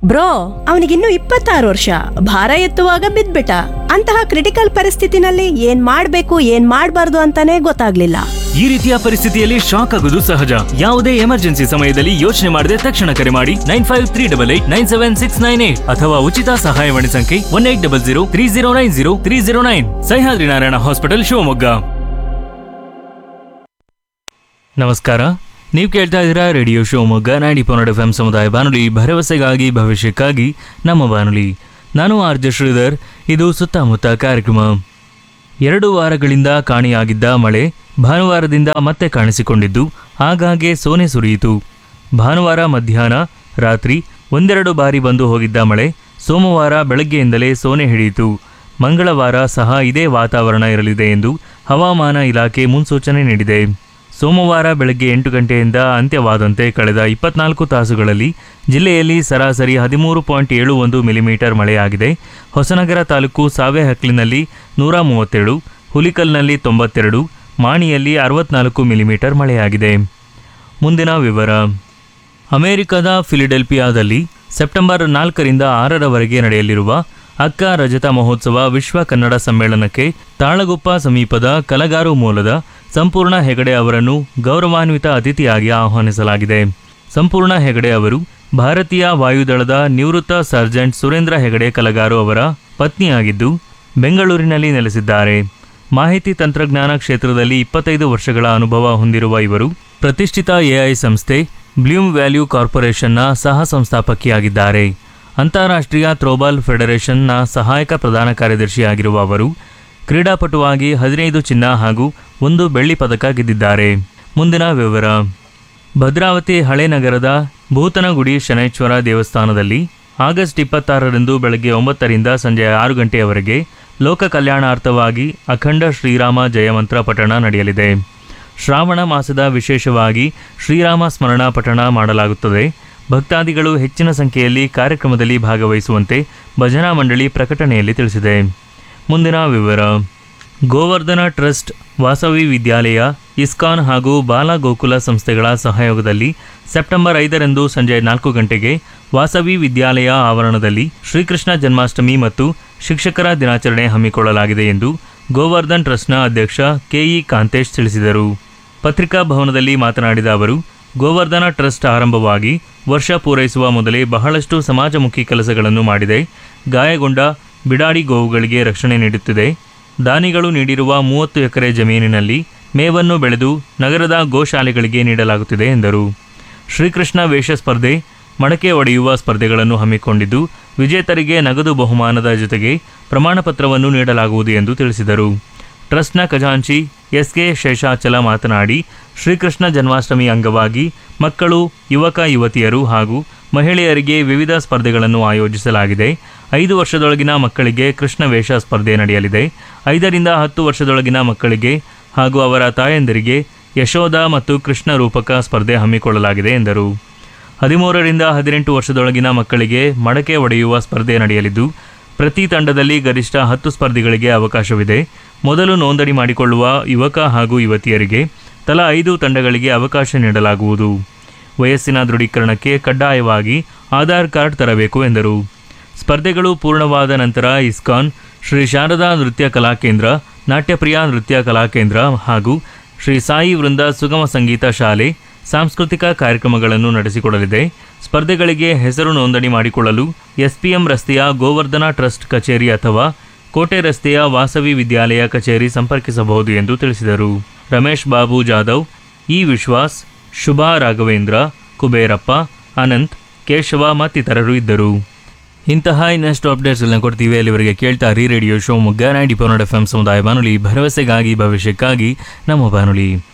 Bro, ಅವನಿಗಿನ್ನು 26 ವರ್ಷ, ಭಾರ ಎತ್ತುವಾಗ ಬಿದ್ಬಿಟ್ಟ. ಅಂತಹ ಕ್ರಿಟಿಕಲ್ ಪರಿಸ್ಥಿತಿನಲ್ಲಿ ಏನ್ ಮಾಡ್ಬೇಕು ಏನ್ ಮಾಡ್ಬಾರ್ದು ಅಂತಾನೆ ಗೊತ್ತಾಗ್ಲಿಲ್ಲ. ಈ ರೀತಿಯ ಪರಿಸ್ಥಿತಿಯಲ್ಲಿ ಶಾಕ್ ಆಗುವುದು ಸಹಜ. ಯಾವುದೇ ಎಮರ್ಜೆನ್ಸಿ ಸಮಯದಲ್ಲಿ ಯೋಚನೆ ಮಾಡದೆ ತಕ್ಷಣ ಕರೆ ಮಾಡಿ 9538897698 ಅಥವಾ ಉಚಿತ ಸಹಾಯವಾಣಿ ಸಂಖ್ಯೆ 180030903009. ಸಹ್ಯಾದ್ರಿ ನಾರಾಯಣ ಹಾಸ್ಪಿಟಲ್, ಶಿವಮೊಗ್ಗ. ನಮಸ್ಕಾರ, ನೀವು ಕೇಳ್ತಾ ಇದ್ದೀರಾ ರೇಡಿಯೋ ಶಿವಮೊಗ್ಗ 90.4 FM ಸಮುದಾಯ ಬಾನುಲಿ, ಭರವಸೆಗಾಗಿ ಭವಿಷ್ಯಕ್ಕಾಗಿ ನಮ್ಮ ಬಾನುಲಿ. ನಾನು ಆರ್ಜೆ ಶ್ರೀಧರ್. ಇದು ಸುತ್ತಮುತ್ತ ಕಾರ್ಯಕ್ರಮ. 2 ವಾರಗಳಿಂದ ಕಾಣಿಯಾಗಿದ್ದ ಮಳೆ ಭಾನುವಾರದಿಂದ ಮತ್ತೆ ಕಾಣಿಸಿಕೊಂಡಿದ್ದು ಆಗಾಗ್ಗೆ ಸೋನೆ ಸುರಿಯಿತು. ಭಾನುವಾರ ಮಧ್ಯಾಹ್ನ ರಾತ್ರಿ ಒಂದೆರಡು ಬಾರಿ ಬಂದು ಹೋಗಿದ್ದ ಮಳೆ ಸೋಮವಾರ ಬೆಳಗ್ಗೆಯಿಂದಲೇ ಸೋನೆ ಹಿಡಿಯಿತು. ಮಂಗಳವಾರ ಸಹ ಇದೇ ವಾತಾವರಣ ಇರಲಿದೆ ಎಂದು ಹವಾಮಾನ ಇಲಾಖೆ ಮುನ್ಸೂಚನೆ ನೀಡಿದೆ. ಸೋಮವಾರ ಬೆಳಗ್ಗೆ 8 ಗಂಟೆಯಿಂದ ಅಂತ್ಯವಾದಂತೆ ಕಳೆದ 24 ತಾಸುಗಳಲ್ಲಿ ಜಿಲ್ಲೆಯಲ್ಲಿ ಸರಾಸರಿ 13.71 ಮಿಲಿಮೀಟರ್ ಮಳೆಯಾಗಿದೆ. ಹೊಸನಗರ ತಾಲೂಕು ಸಾವೆಹಕ್ಲಿನಲ್ಲಿ 137, ಹುಲಿಕಲ್ನಲ್ಲಿ 92, ಮಾಣಿಯಲ್ಲಿ 64 ಮಿಲಿಮೀಟರ್ ಮಳೆಯಾಗಿದೆ. ಮುಂದಿನ ವಿವರ. ಅಮೆರಿಕದ ಫಿಲಿಡೆಲ್ಫಿಯಾದಲ್ಲಿ ಸೆಪ್ಟೆಂಬರ್ 4ರಿಂದ 6ರವರೆಗೆ ನಡೆಯಲಿರುವ ಅಕ್ಕ ರಜತ ಮಹೋತ್ಸವ ವಿಶ್ವ ಕನ್ನಡ ಸಮ್ಮೇಳನಕ್ಕೆ ತಾಳಗುಪ್ಪ ಸಮೀಪದ ಕಲಗಾರು ಮೂಲದ ಸಂಪೂರ್ಣ ಹೆಗಡೆ ಅವರನ್ನು ಗೌರವಾನ್ವಿತ ಅತಿಥಿಯಾಗಿ ಆಹ್ವಾನಿಸಲಾಗಿದೆ. ಸಂಪೂರ್ಣ ಹೆಗಡೆ ಅವರು ಭಾರತೀಯ ವಾಯುದಳದ ನಿವೃತ್ತ ಸರ್ಜೆಂಟ್ ಸುರೇಂದ್ರ ಹೆಗಡೆ ಕಲಗಾರು ಅವರ ಪತ್ನಿಯಾಗಿದ್ದು ಬೆಂಗಳೂರಿನಲ್ಲಿ ನೆಲೆಸಿದ್ದಾರೆ. ಮಾಹಿತಿ ತಂತ್ರಜ್ಞಾನ ಕ್ಷೇತ್ರದಲ್ಲಿ 25 ವರ್ಷಗಳ ಅನುಭವ ಹೊಂದಿರುವ ಇವರು ಪ್ರತಿಷ್ಠಿತ ಎಐ ಸಂಸ್ಥೆ ಬ್ಲೂಮ್ ವ್ಯಾಲ್ಯೂ ಕಾರ್ಪೊರೇಷನ್ನ ಸಹ ಸಂಸ್ಥಾಪಕಿಯಾಗಿದ್ದಾರೆ. ಅಂತಾರಾಷ್ಟ್ರೀಯ ಥ್ರೋಬಾಲ್ ಫೆಡರೇಷನ್ನ ಸಹಾಯಕ ಪ್ರಧಾನ ಕಾರ್ಯದರ್ಶಿಯಾಗಿರುವ ಅವರು ಕ್ರೀಡಾಪಟುವಾಗಿ 15 ಚಿನ್ನ ಹಾಗೂ 1 ಬೆಳ್ಳಿ ಪದಕ ಗೆದ್ದಿದ್ದಾರೆ. ಮುಂದಿನ ವಿವರ. ಭದ್ರಾವತಿ ಹಳೆ ನಗರದ ಭೂತನಗುಡಿ ಶನೈಶ್ವರ ದೇವಸ್ಥಾನದಲ್ಲಿ ಆಗಸ್ಟ್ 26ರಂದು ಬೆಳಗ್ಗೆ 9ರಿಂದ ಸಂಜೆ 6 ಗಂಟೆಯವರೆಗೆ ಲೋಕ ಕಲ್ಯಾಣಾರ್ಥವಾಗಿ ಅಖಂಡ ಶ್ರೀರಾಮ ಜಯಮಂತ್ರ ಪಠಣ ನಡೆಯಲಿದೆ. ಶ್ರಾವಣ ಮಾಸದ ವಿಶೇಷವಾಗಿ ಶ್ರೀರಾಮ ಸ್ಮರಣ ಪಠಣ ಮಾಡಲಾಗುತ್ತದೆ. ಭಕ್ತಾದಿಗಳು ಹೆಚ್ಚಿನ ಸಂಖ್ಯೆಯಲ್ಲಿ ಕಾರ್ಯಕ್ರಮದಲ್ಲಿ ಭಾಗವಹಿಸುವಂತೆ ಭಜನಾ ಮಂಡಳಿ ಪ್ರಕಟಣೆಯಲ್ಲಿ ತಿಳಿಸಿದೆ. ಮುಂದಿನ ವಿವರ. ಗೋವರ್ಧನ ಟ್ರಸ್ಟ್, ವಾಸವಿ ವಿದ್ಯಾಲಯ, ಇಸ್ಕಾನ್ ಹಾಗೂ ಬಾಲಗೋಕುಲ ಸಂಸ್ಥೆಗಳ ಸಹಯೋಗದಲ್ಲಿ ಸೆಪ್ಟೆಂಬರ್ 5ರಂದು ಸಂಜೆ 4 ಗಂಟೆಗೆ ವಾಸವಿ ವಿದ್ಯಾಲಯ ಆವರಣದಲ್ಲಿ ಶ್ರೀಕೃಷ್ಣ ಜನ್ಮಾಷ್ಟಮಿ ಮತ್ತು ಶಿಕ್ಷಕರ ದಿನಾಚರಣೆ ಹಮ್ಮಿಕೊಳ್ಳಲಾಗಿದೆ ಎಂದು ಗೋವರ್ಧನ್ ಟ್ರಸ್ಟ್ನ ಅಧ್ಯಕ್ಷ ಕೆಇ ಕಾಂತೇಶ್ ತಿಳಿಸಿದರು. ಪತ್ರಿಕಾ ಭವನದಲ್ಲಿ ಮಾತನಾಡಿದ ಅವರು, ಗೋವರ್ಧನ ಟ್ರಸ್ಟ್ ಆರಂಭವಾಗಿ ವರ್ಷ ಪೂರೈಸುವ ಮೊದಲೇ ಬಹಳಷ್ಟು ಸಮಾಜಮುಖಿ ಕೆಲಸಗಳನ್ನು ಮಾಡಿದೆ. ಗಾಯಗೊಂಡ ಬಿಡಾಡಿ ಗೋವುಗಳಿಗೆ ರಕ್ಷಣೆ ನೀಡುತ್ತಿದೆ. ದಾನಿಗಳು ನೀಡಿರುವ 30 ಎಕರೆ ಜಮೀನಿನಲ್ಲಿ ಮೇವನ್ನು ಬೆಳೆದು ನಗರದ ಗೋಶಾಲೆಗಳಿಗೆ ನೀಡಲಾಗುತ್ತಿದೆ ಎಂದರು. ಶ್ರೀಕೃಷ್ಣ ವೇಷ ಸ್ಪರ್ಧೆ, ಮಡಕೆ ಒಡೆಯುವ ಸ್ಪರ್ಧೆಗಳನ್ನು ಹಮ್ಮಿಕೊಂಡಿದ್ದು ವಿಜೇತರಿಗೆ ನಗದು ಬಹುಮಾನದ ಜೊತೆಗೆ ಪ್ರಮಾಣಪತ್ರವನ್ನು ನೀಡಲಾಗುವುದು ಎಂದು ತಿಳಿಸಿದರು. ಟ್ರಸ್ಟ್ನ ಖಜಾಂಚಿ ಎಸ್ಕೆ ಶೇಷಾಚಲ ಮಾತನಾಡಿ, ಶ್ರೀಕೃಷ್ಣ ಜನ್ಮಾಷ್ಟಮಿ ಅಂಗವಾಗಿ ಮಕ್ಕಳು, ಯುವಕ ಯುವತಿಯರು ಹಾಗೂ ಮಹಿಳೆಯರಿಗೆ ವಿವಿಧ ಸ್ಪರ್ಧೆಗಳನ್ನು ಆಯೋಜಿಸಲಾಗಿದೆ. 5 ವರ್ಷದೊಳಗಿನ ಮಕ್ಕಳಿಗೆ ಕೃಷ್ಣ ವೇಷ ಸ್ಪರ್ಧೆ ನಡೆಯಲಿದೆ. 5ರಿಂದ 10 ವರ್ಷದೊಳಗಿನ ಮಕ್ಕಳಿಗೆ ಹಾಗೂ ಅವರ ತಾಯಂದಿರಿಗೆ ಯಶೋಧ ಮತ್ತು ಕೃಷ್ಣ ರೂಪಕ ಸ್ಪರ್ಧೆ ಹಮ್ಮಿಕೊಳ್ಳಲಾಗಿದೆ ಎಂದರು. 13ರಿಂದ 18 ವರ್ಷದೊಳಗಿನ ಮಕ್ಕಳಿಗೆ ಮಡಕೆ ಒಡೆಯುವ ಸ್ಪರ್ಧೆ ನಡೆಯಲಿದ್ದು ಪ್ರತಿ ತಂಡದಲ್ಲಿ ಗರಿಷ್ಠ 10 ಸ್ಪರ್ಧಿಗಳಿಗೆ ಅವಕಾಶವಿದೆ. ಮೊದಲು ನೋಂದಣಿ ಮಾಡಿಕೊಳ್ಳುವ ಯುವಕ ಹಾಗೂ ಯುವತಿಯರಿಗೆ ತಲಾ 5 ತಂಡಗಳಿಗೆ ಅವಕಾಶ ನೀಡಲಾಗುವುದು. ವಯಸ್ಸಿನ ದೃಢೀಕರಣಕ್ಕೆ ಕಡ್ಡಾಯವಾಗಿ ಆಧಾರ್ ಕಾರ್ಡ್ ತರಬೇಕು ಎಂದರು. ಸ್ಪರ್ಧೆಗಳು ಪೂರ್ಣವಾದ ನಂತರ ಇಸ್ಕಾನ್, ಶ್ರೀ ಶಾರದಾ ನೃತ್ಯ ಕಲಾಕೇಂದ್ರ, ನಾಟ್ಯಪ್ರಿಯ ನೃತ್ಯ ಕಲಾಕೇಂದ್ರ ಹಾಗೂ ಶ್ರೀ ಸಾಯಿ ವೃಂದ ಸುಗಮ ಸಂಗೀತ ಶಾಲೆ ಸಾಂಸ್ಕೃತಿಕ ಕಾರ್ಯಕ್ರಮಗಳನ್ನು ನಡೆಸಿಕೊಡಲಿದೆ. ಸ್ಪರ್ಧೆಗಳಿಗೆ ಹೆಸರು ನೋಂದಣಿ ಮಾಡಿಕೊಳ್ಳಲು ಎಸ್ಪಿಎಂ ರಸ್ತೆಯ ಗೋವರ್ಧನ ಟ್ರಸ್ಟ್ ಕಚೇರಿ ಅಥವಾ ಕೋಟೆ ರಸ್ತೆಯ ವಾಸವಿ ವಿದ್ಯಾಲಯ ಕಚೇರಿ ಸಂಪರ್ಕಿಸಬಹುದು ಎಂದು ತಿಳಿಸಿದರು. ರಮೇಶ್ ಬಾಬು ಜಾಧವ್, ಇ ವಿಶ್ವಾಸ್, ಶುಭಾ ರಾಘವೇಂದ್ರ, ಕುಬೇರಪ್ಪ, ಅನಂತ್, ಕೇಶವ ಮತ್ತಿತರರು ಇದ್ದರು. ಇಂತಹ ಇನ್ನಷ್ಟು ಅಪ್ಡೇಟ್ಸ್ಗಳನ್ನ ಕೊಡ್ತೀವಿ. ಅಲ್ಲಿವರೆಗೆ ಕೇಳ್ತಾ ರೇಡಿಯೋ ಶಿವಮೊಗ್ಗ 90.4 FM ಸಮುದಾಯ ಬಾನುಲಿ, ಭರವಸೆಗಾಗಿ ಭವಿಷ್ಯಕ್ಕಾಗಿ ನಮ್ಮ ಬಾನುಲಿ.